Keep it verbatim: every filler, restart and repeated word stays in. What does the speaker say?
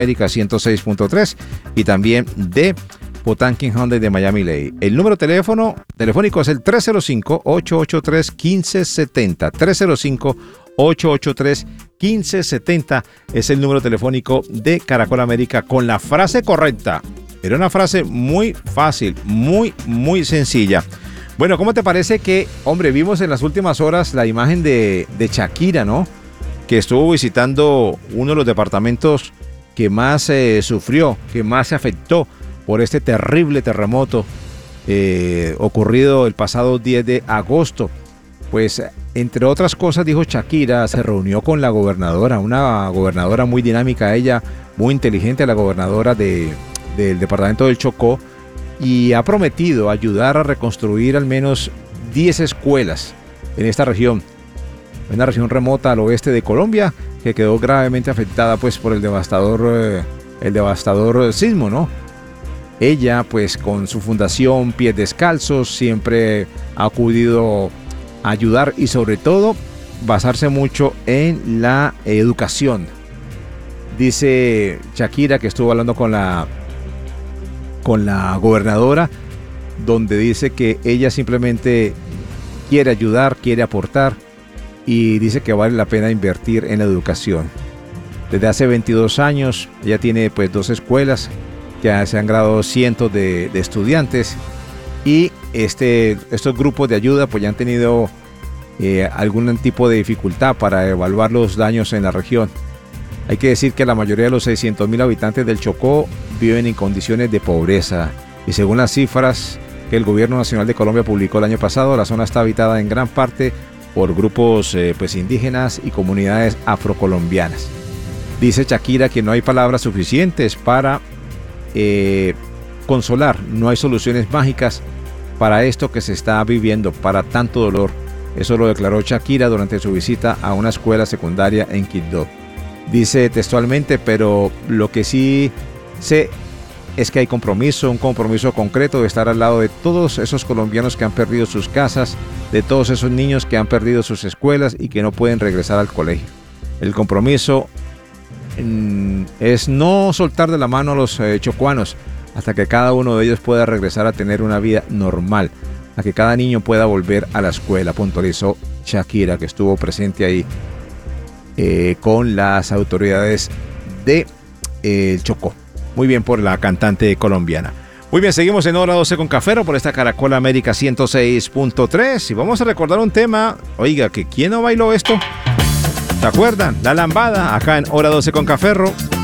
América ciento seis punto tres y también de Potanquin Hyundai de Miami Lake. El número de teléfono telefónico es el tres cero cinco, ocho ocho tres, uno cinco siete cero. tres cero cinco, ocho ocho tres, uno cinco siete cero es el número telefónico de Caracol América con la frase correcta. Era una frase muy fácil, muy, muy sencilla. Bueno, ¿cómo te parece que, hombre, vimos en las últimas horas la imagen de, de Shakira, ¿no? Que estuvo visitando uno de los departamentos que más eh, sufrió, que más se afectó por este terrible terremoto eh, ocurrido el pasado diez de agosto. Pues, entre otras cosas, dijo Shakira, se reunió con la gobernadora, una gobernadora muy dinámica, ella, muy inteligente, la gobernadora de, del departamento del Chocó, y ha prometido ayudar a reconstruir al menos diez escuelas en esta región, una región remota al oeste de Colombia, que quedó gravemente afectada pues por el devastador, eh, el devastador sismo, ¿no? Ella, pues con su fundación Pies Descalzos, siempre ha acudido a ayudar y sobre todo basarse mucho en la educación. Dice Shakira que estuvo hablando con la, con la gobernadora, donde dice que ella simplemente quiere ayudar, quiere aportar y dice que vale la pena invertir en la educación. Desde hace veintidós años ella tiene pues dos escuelas, ya se han graduado cientos de, de estudiantes y este, estos grupos de ayuda pues ya han tenido eh, algún tipo de dificultad para evaluar los daños en la región. Hay que decir que la mayoría de los seiscientos mil habitantes del Chocó viven en condiciones de pobreza y según las cifras que el Gobierno Nacional de Colombia publicó el año pasado, la zona está habitada en gran parte por grupos eh, pues indígenas y comunidades afrocolombianas. Dice Shakira que no hay palabras suficientes para eh, consolar, no hay soluciones mágicas para esto que se está viviendo, para tanto dolor. Eso lo declaró Shakira durante su visita a una escuela secundaria en Quibdó. Dice textualmente, pero lo que sí sé es que hay compromiso, un compromiso concreto de estar al lado de todos esos colombianos que han perdido sus casas, de todos esos niños que han perdido sus escuelas y que no pueden regresar al colegio. El compromiso mm, es no soltar de la mano a los eh, chocuanos hasta que cada uno de ellos pueda regresar a tener una vida normal, a que cada niño pueda volver a la escuela, puntualizó Shakira, que estuvo presente ahí eh, con las autoridades de eh, Chocó. Muy bien por la cantante colombiana. Muy bien, seguimos en Hora doce con Cafero por esta Caracol América ciento seis punto tres y vamos a recordar un tema. Oiga, que ¿quién no bailó esto? ¿Se acuerdan? La lambada, acá en Hora doce con Cafero.